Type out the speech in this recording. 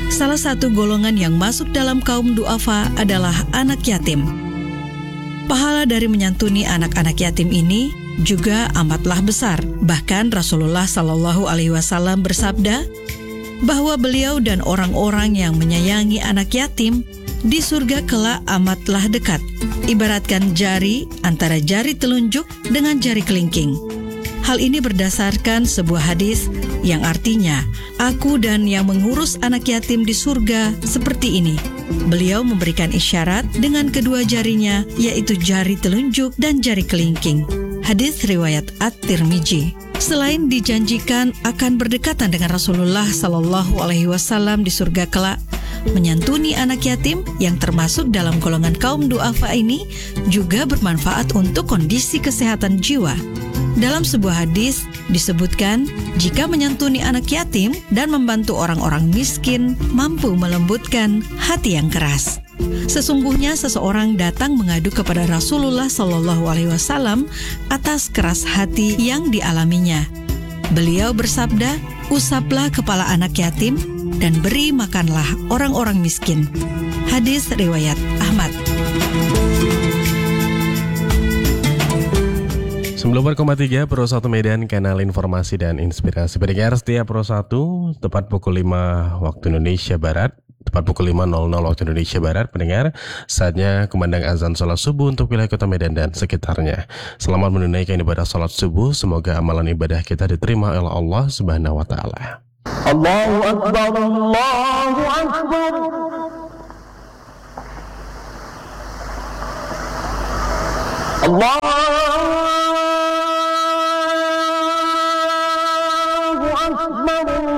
Salah satu golongan yang masuk dalam kaum du'afa adalah anak yatim. Pahala dari menyantuni anak-anak yatim ini juga amatlah besar. Bahkan Rasulullah Shallallahu Alaihi Wasallam bersabda bahwa beliau dan orang-orang yang menyayangi anak yatim di surga kelak amatlah dekat. Ibaratkan jari antara jari telunjuk dengan jari kelingking. Hal ini berdasarkan sebuah hadis yang artinya, aku dan yang mengurus anak yatim di surga seperti ini. Beliau memberikan isyarat dengan kedua jarinya, yaitu jari telunjuk dan jari kelingking. Hadis riwayat At-Tirmidzi. Selain dijanjikan akan berdekatan dengan Rasulullah Sallallahu Alaihi Wasallam di surga kelak, menyantuni anak yatim yang termasuk dalam golongan kaum du'afa ini juga bermanfaat untuk kondisi kesehatan jiwa. Dalam sebuah hadis disebutkan, jika menyantuni anak yatim dan membantu orang-orang miskin mampu melembutkan hati yang keras. Sesungguhnya seseorang datang mengadu kepada Rasulullah Shallallahu Alaihi Wasallam atas keras hati yang dialaminya. Beliau bersabda, usaplah kepala anak yatim dan beri makanlah orang-orang miskin. Hadis riwayat Ahmad. 94,3 Pro 1 Medan, kanal informasi dan inspirasi. Pendengar setia Pro 1, tepat pukul 5 waktu Indonesia Barat, tepat pukul 5.00 waktu Indonesia Barat. Pendengar, saatnya kumandang azan sholat subuh untuk wilayah kota Medan dan sekitarnya. Selamat menunaikan ibadah sholat subuh. Semoga amalan ibadah kita diterima oleh Allah Subhanahu wa Ta'ala. Allahu Akbar, Allahu Akbar. Allah